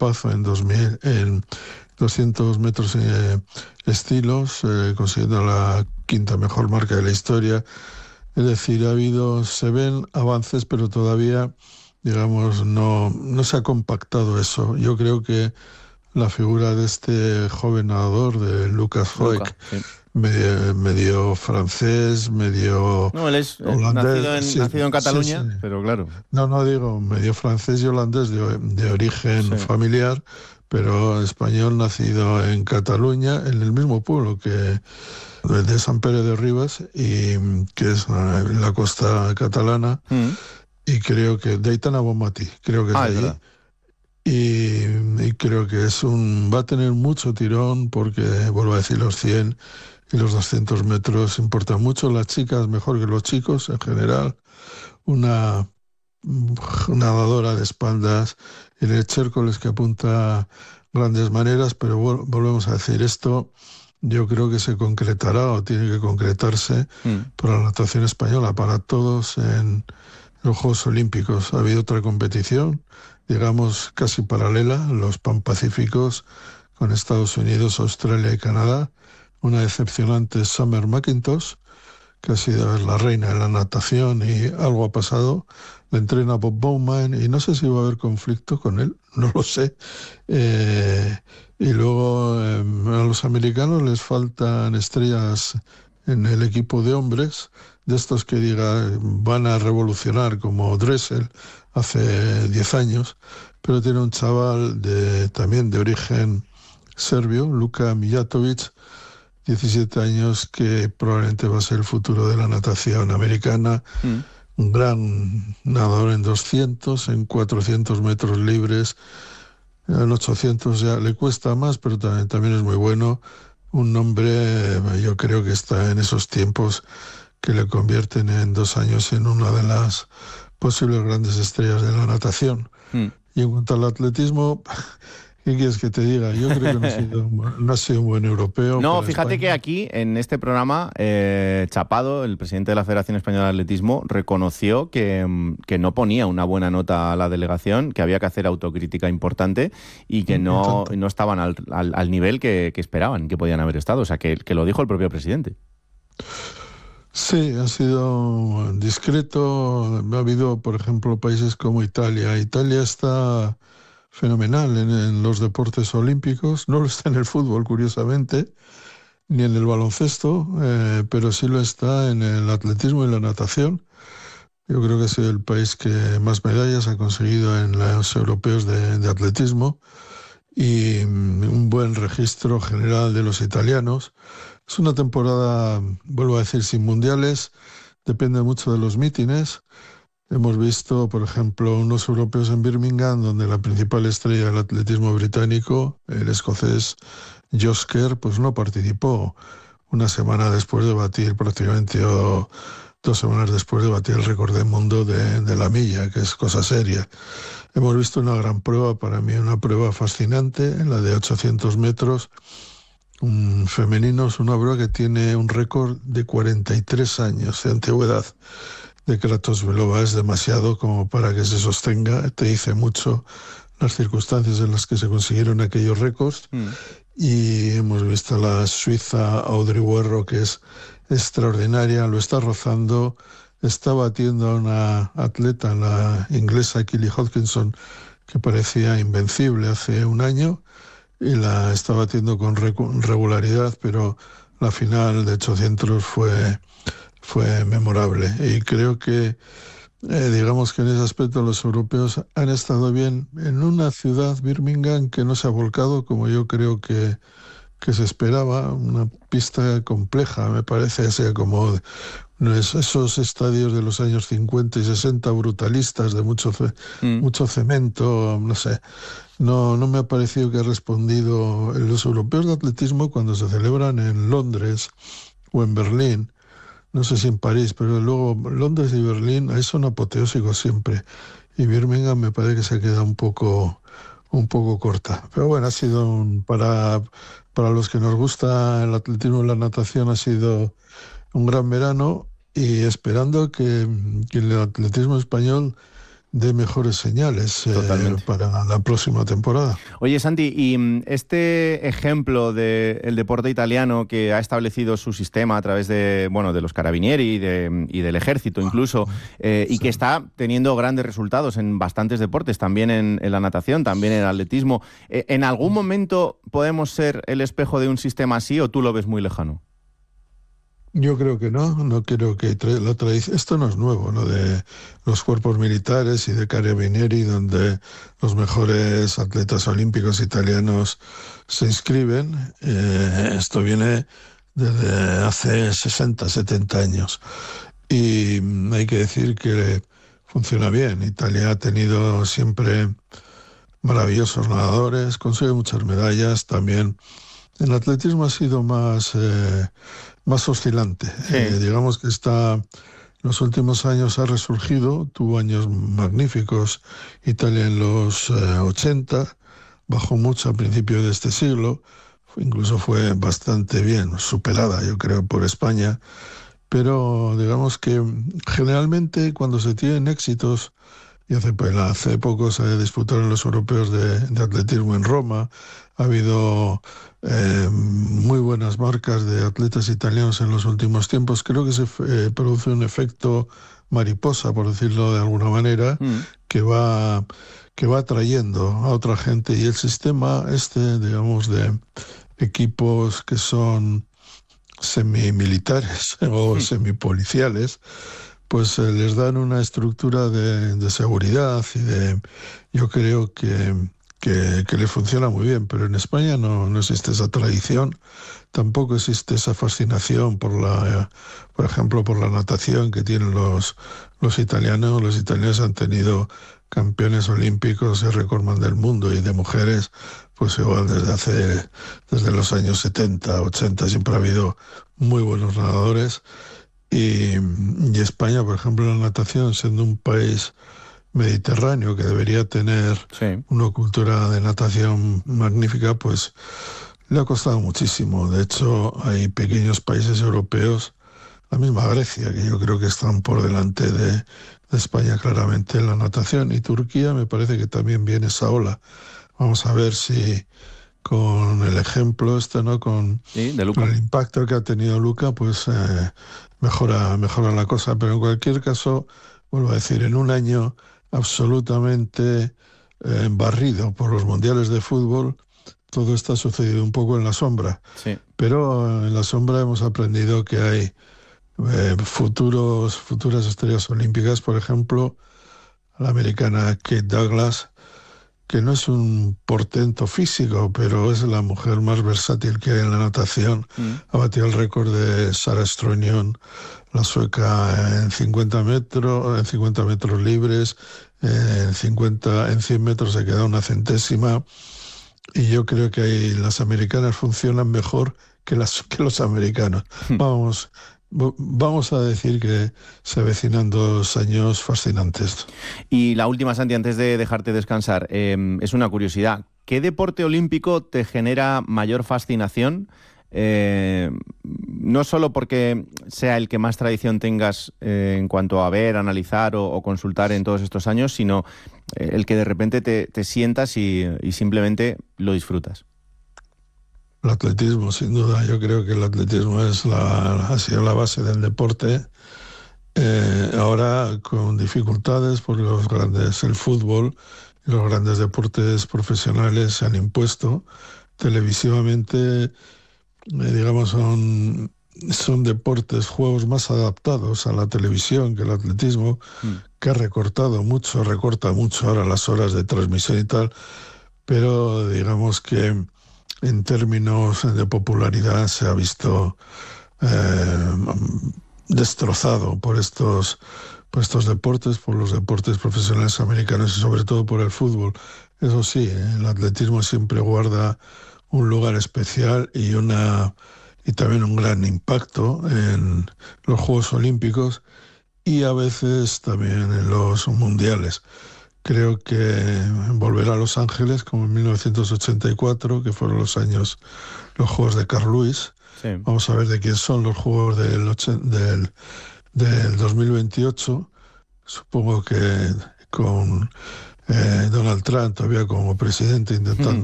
Pazo en 200 metros estilos, consiguiendo la quinta mejor marca de la historia. Es decir, se ven avances, pero todavía, digamos, no se ha compactado eso. Yo creo que la figura de este joven nadador, de Lucas Hoek, sí. medio francés, medio No, él es holandés. nacido en Cataluña, Sí. Pero claro. No digo medio francés y holandés de origen familiar, pero español nacido en Cataluña, en el mismo pueblo que de Sant Pere de Ribes, y que es en la costa catalana, y creo que de Aitana Bonmatí, creo que es de allí. Verdad. Y creo que va a tener mucho tirón porque, vuelvo a decir, los 100 y los 200 metros importan mucho. Las chicas mejor que los chicos en general. Una nadadora de espaldas, y el Chércoles, que apunta grandes maneras, pero volvemos a decir, esto yo creo que se concretará o tiene que concretarse para la natación española, para todos en los Juegos Olímpicos. Ha habido otra competición, digamos, casi paralela, los Panpacíficos, con Estados Unidos, Australia y Canadá. Una decepcionante Summer McIntosh, que ha sido la reina de la natación, y algo ha pasado. Le entrena Bob Bowman y no sé si va a haber conflicto con él, no lo sé. Y luego a los americanos les faltan estrellas en el equipo de hombres, de estos que van a revolucionar, como Dressel hace 10 años, pero tiene un chaval también de origen serbio, Luka Mijatovic, 17 años, que probablemente va a ser el futuro de la natación americana. Un gran nadador en 200, en 400 metros libres, en 800 ya le cuesta más, pero también es muy bueno. Un nombre, yo creo que está en esos tiempos que le convierten en 2 años en una de las posibles grandes estrellas de la natación. Y en cuanto al atletismo, ¿qué quieres que te diga? Yo creo que no ha sido un buen europeo. No, para fíjate España. que aquí, en este programa, Chapado, el presidente de la Federación Española de Atletismo, reconoció que no ponía una buena nota a la delegación, que había que hacer autocrítica importante y que no estaban al nivel que esperaban, que podían haber estado. O sea, que lo dijo el propio presidente. Sí, ha sido discreto. Ha habido, por ejemplo, países como Italia. Italia está fenomenal en los deportes olímpicos. No lo está en el fútbol, curiosamente, ni en el baloncesto, pero sí lo está en el atletismo y la natación. Yo creo que ha sido el país que más medallas ha conseguido en los europeos de atletismo, y un buen registro general de los italianos. Es una temporada, vuelvo a decir, sin mundiales, depende mucho de los mítines. Hemos visto, por ejemplo, unos europeos en Birmingham, donde la principal estrella del atletismo británico, el escocés Josh Kerr, pues no participó. Una semana después de batir prácticamente, o 2 semanas después de batir el récord del mundo de la milla, que es cosa seria. Hemos visto una gran prueba, para mí una prueba fascinante, en la de 800 metros, femeninos, una prueba que tiene un récord de 43 años de antigüedad de Kratosvelova. Es demasiado como para que se sostenga. Te dice mucho las circunstancias en las que se consiguieron aquellos récords. Y hemos visto a la suiza Audrey Werro, que es extraordinaria, lo está rozando, está batiendo a una atleta, la inglesa Kelly Hodgkinson, que parecía invencible hace un año, y la está batiendo con regularidad, pero la final de 800 fue memorable. Y creo que, digamos que en ese aspecto los europeos han estado bien en una ciudad, Birmingham, que no se ha volcado como yo creo que se esperaba. Una pista compleja, me parece, sea como esos estadios de los años 50 y 60 brutalistas, de mucho cemento, no sé. No me ha parecido que ha respondido. Los europeos de atletismo, cuando se celebran en Londres o en Berlín, no sé si en París, pero luego Londres y Berlín, ahí son apoteósicos siempre. Y Birmingham me parece que se queda un poco corta. Pero bueno, ha sido para los que nos gusta el atletismo y la natación, ha sido un gran verano, y esperando que el atletismo español dé mejores señales para la próxima temporada. Oye, Santi, y este ejemplo del deporte italiano que ha establecido su sistema a través de, bueno, de los carabinieri y del ejército incluso, y que está teniendo grandes resultados en bastantes deportes, también en la natación, también en el atletismo, ¿en algún momento podemos ser el espejo de un sistema así o tú lo ves muy lejano? Yo creo que no creo que la tradición, esto no es nuevo, ¿no? De los cuerpos militares y de carabinieri, donde los mejores atletas olímpicos italianos se inscriben. Esto viene desde hace 60, 70 años. Y hay que decir que funciona bien. Italia ha tenido siempre maravillosos nadadores, consigue muchas medallas también. El atletismo ha sido más oscilante. Sí. Digamos que en los últimos años ha resurgido, tuvo años magníficos Italia en los 80, bajó mucho a principios de este siglo, incluso fue bastante bien superada, yo creo, por España, pero digamos que generalmente cuando se tienen éxitos, y hace poco se disputaron los europeos de atletismo en Roma, ha habido muy buenas marcas de atletas italianos en los últimos tiempos. Creo que se produce un efecto mariposa, por decirlo de alguna manera, que va atrayendo a otra gente. Y el sistema digamos, de equipos que son semimilitares o semipoliciales, pues les dan una estructura de seguridad yo creo que le funciona muy bien, pero en España no existe esa tradición, tampoco existe esa fascinación por ejemplo, por la natación que tienen los italianos. Los italianos han tenido campeones olímpicos y recordman del mundo y de mujeres, pues igual desde los años 70, 80 siempre ha habido muy buenos nadadores. Y España, por ejemplo, la natación, siendo un país mediterráneo que debería tener una cultura de natación magnífica, pues le ha costado muchísimo. De hecho, hay pequeños países europeos, la misma Grecia, que yo creo que están por delante de España claramente en la natación, y Turquía me parece que también viene esa ola. Vamos a ver si con el ejemplo ¿no? Con el impacto que ha tenido Luca, pues mejora la cosa. Pero en cualquier caso, vuelvo a decir, en un año absolutamente barrido por los mundiales de fútbol, todo esto ha sucedido un poco en la sombra. Sí. Pero en la sombra hemos aprendido que hay futuras estrellas olímpicas, por ejemplo, la americana Kate Douglas, que no es un portento físico, pero es la mujer más versátil que hay en la natación. Ha batido el récord de Sarah Stronion, la sueca, en 50 metros libres, en 100 metros se queda una centésima, y yo creo que las americanas funcionan mejor que los americanos. Vamos a decir que se avecinan 2 años fascinantes. Y la última, Santi, antes de dejarte descansar, es una curiosidad. ¿Qué deporte olímpico te genera mayor fascinación? No solo porque sea el que más tradición tengas en cuanto a ver, analizar o consultar en todos estos años, sino el que de repente te sientas y simplemente lo disfrutas. El atletismo, sin duda. Yo creo que el atletismo ha sido la base del deporte. Ahora con dificultades porque el fútbol y los grandes deportes profesionales se han impuesto televisivamente. Digamos, son deportes, juegos más adaptados a la televisión que el atletismo, que recorta mucho ahora las horas de transmisión y tal, pero digamos que en términos de popularidad se ha visto destrozado por estos deportes, por los deportes profesionales americanos y sobre todo por el fútbol. Eso sí, el atletismo siempre guarda un lugar especial y también un gran impacto en los Juegos Olímpicos y a veces también en los mundiales. Creo que volverá a Los Ángeles como en 1984, que fueron los Juegos de Carl Lewis. Sí. Vamos a ver de quién son los Juegos del 2028. Supongo que con Donald Trump todavía como presidente intentando